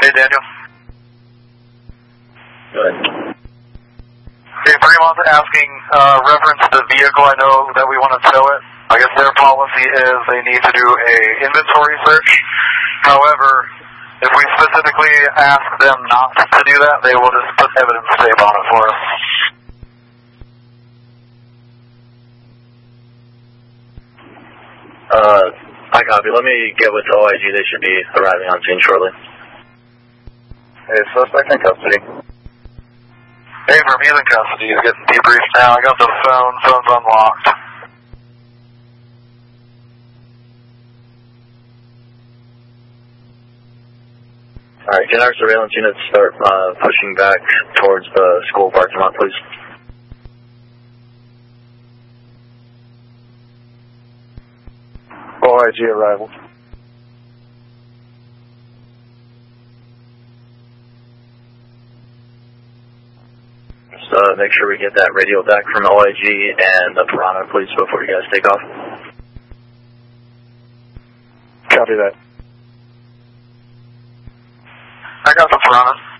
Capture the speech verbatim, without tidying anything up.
Hey, Daniel. Go ahead. Hey, Fremont's asking, uh, reference the vehicle. I know that we want to tow it. I guess their policy is they need to do a inventory search. However, if we specifically ask them not to do that, they will just put evidence tape on it for us. Uh, I copy. Let me get with O I G. They should be arriving on scene shortly. Hey, suspect in custody. Hey, from he's in custody. He's getting debriefed now. I got the phone. Phone's unlocked. Alright, can our surveillance units start uh, pushing back towards the school parking lot, please? O I G arrival. Just uh, make sure we get that radio back from O I G and the Piranha, please, before you guys take off. Copy that. I got the Piranha.